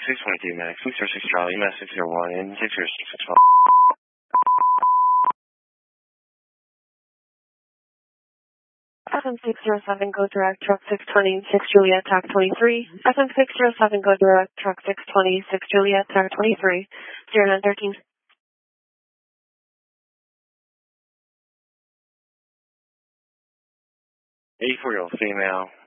622 Max, 606 Charlie, Mass 601, and 606 FM 607, go direct, truck 620, 6 Juliet, TAC 23. FM 607, go direct, truck 620, 6 Juliet, TAC 23, 0913. 84-year-old female,